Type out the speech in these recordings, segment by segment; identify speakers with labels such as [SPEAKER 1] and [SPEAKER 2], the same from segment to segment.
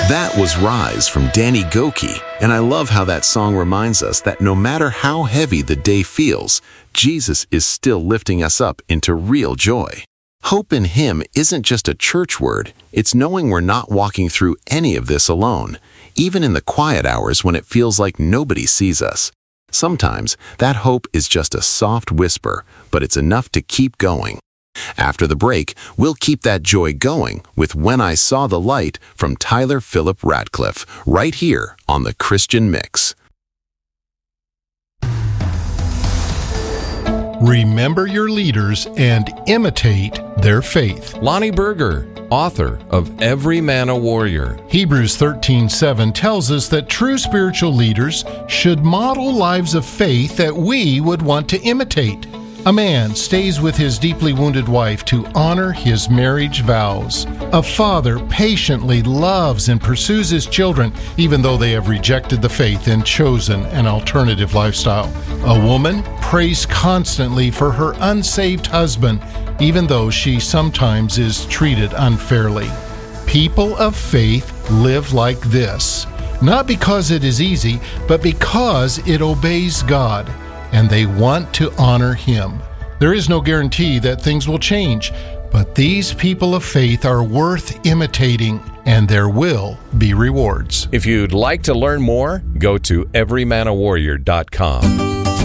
[SPEAKER 1] That was Rise from Danny Gokey, and I love how that song reminds us that no matter how heavy the day feels, Jesus is still lifting us up into real joy. Hope in Him isn't just a church word, it's knowing we're not walking through any of this alone, even in the quiet hours when it feels like nobody sees us. Sometimes that hope is just a soft whisper, but it's enough to keep going. After the break, we'll keep that joy going with When I Saw the Light from Tyler Philip Ratcliffe, right here on The Christian Mix.
[SPEAKER 2] Remember your leaders and imitate their faith.
[SPEAKER 3] Lonnie Berger, author of Every Man a Warrior.
[SPEAKER 2] Hebrews 13:7 tells us that true spiritual leaders should model lives of faith that we would want to imitate. A man stays with his deeply wounded wife to honor his marriage vows. A father patiently loves and pursues his children even though they have rejected the faith and chosen an alternative lifestyle. A woman prays constantly for her unsaved husband even though she sometimes is treated unfairly. People of faith live like this, not because it is easy, but because it obeys God, and they want to honor Him. There is no guarantee that things will change, but these people of faith are worth imitating, and there will be rewards.
[SPEAKER 3] If you'd like to learn more, go to everymanawarrior.com.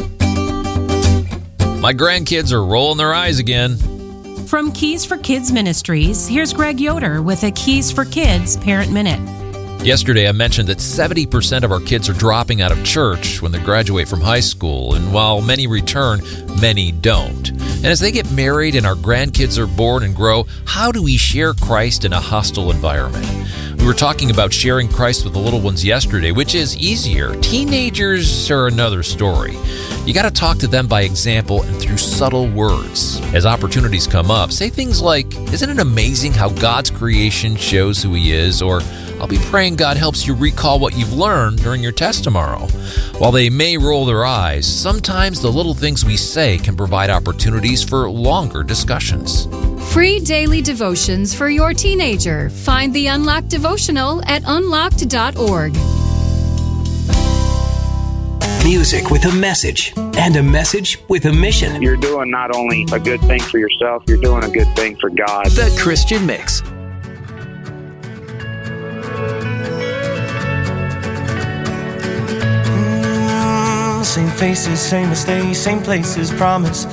[SPEAKER 4] My grandkids are rolling their eyes again.
[SPEAKER 5] From Keys for Kids Ministries, here's Greg Yoder with a Keys for Kids Parent Minute.
[SPEAKER 4] Yesterday, I mentioned that 70% of our kids are dropping out of church when they graduate from high school, and while many return, many don't. And as they get married and our grandkids are born and grow, how do we share Christ in a hostile environment? We were talking about sharing Christ with the little ones yesterday, which is easier. Teenagers are another story. You got to talk to them by example and through subtle words. As opportunities come up, say things like, "Isn't it amazing how God's creation shows who He is?" Or, "I'll be praying God helps you recall what you've learned during your test tomorrow." While they may roll their eyes, sometimes the little things we say can provide opportunities for longer discussions.
[SPEAKER 6] Free daily devotions for your teenager. Find the Unlocked devotional at unlocked.org.
[SPEAKER 7] Music with a message, and a message with a mission.
[SPEAKER 8] You're doing not only a good thing for yourself, you're doing a good thing for God.
[SPEAKER 7] The Christian Mix.
[SPEAKER 9] Same faces, same mistakes, same places, promise